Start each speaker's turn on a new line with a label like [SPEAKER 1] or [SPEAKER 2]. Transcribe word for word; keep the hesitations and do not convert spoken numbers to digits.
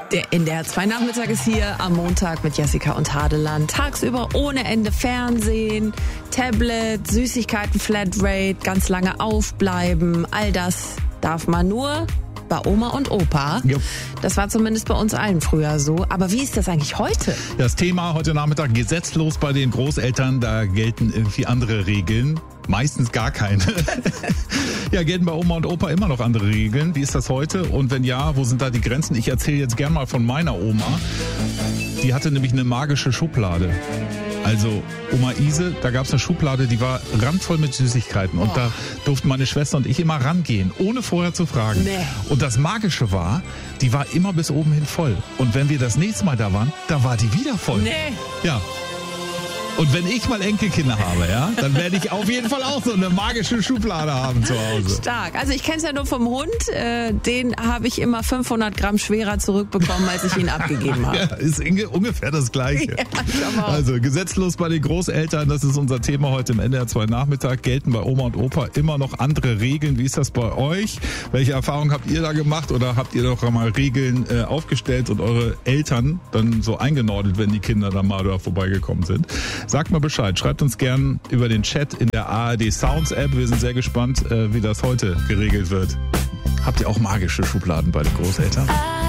[SPEAKER 1] Der N D R zwei Nachmittag ist hier am Montag mit Jessica und Hadeland. Tagsüber ohne Ende Fernsehen, Tablet, Süßigkeiten, Flatrate, ganz lange aufbleiben. All das darf man nur bei Oma und Opa.
[SPEAKER 2] Jupp.
[SPEAKER 1] Das war zumindest bei uns allen früher so. Aber wie ist das eigentlich heute?
[SPEAKER 2] Das Thema heute Nachmittag: gesetzlos bei den Großeltern. Da gelten irgendwie andere Regeln. Meistens gar keine. Ja, gelten bei Oma und Opa immer noch andere Regeln? Wie ist das heute? Und wenn ja, wo sind da die Grenzen? Ich erzähle jetzt gern mal von meiner Oma. Die hatte nämlich eine magische Schublade. Also Oma Ise, da gab es eine Schublade, die war randvoll mit Süßigkeiten. Und
[SPEAKER 1] Oh.
[SPEAKER 2] da durften meine Schwester und ich immer rangehen, ohne vorher zu fragen.
[SPEAKER 1] Nee.
[SPEAKER 2] Und das Magische war, die war immer bis oben hin voll. Und wenn wir das nächste Mal da waren, da war die wieder voll.
[SPEAKER 1] Nee.
[SPEAKER 2] Ja. Und wenn ich mal Enkelkinder habe, ja, dann werde ich auf jeden Fall auch so eine magische Schublade haben zu Hause.
[SPEAKER 1] Stark. Also ich kenne es ja nur vom Hund. Äh, den habe ich immer fünfhundert Gramm schwerer zurückbekommen, als ich ihn abgegeben habe.
[SPEAKER 2] Ja, ist inge- ungefähr das Gleiche.
[SPEAKER 1] Ja, schau mal.
[SPEAKER 2] Also gesetzlos bei den Großeltern, das ist unser Thema heute im N D R zwei Nachmittag. Gelten bei Oma und Opa immer noch andere Regeln? Wie ist das bei euch? Welche Erfahrungen habt ihr da gemacht? Oder habt ihr doch mal Regeln äh, aufgestellt und eure Eltern dann so eingenordet, wenn die Kinder dann mal da vorbeigekommen sind? Sagt mal Bescheid. Schreibt uns gern über den Chat in der A R D Sounds App. Wir sind sehr gespannt, äh, wie das heute geregelt wird. Habt ihr auch magische Schubladen bei den Großeltern?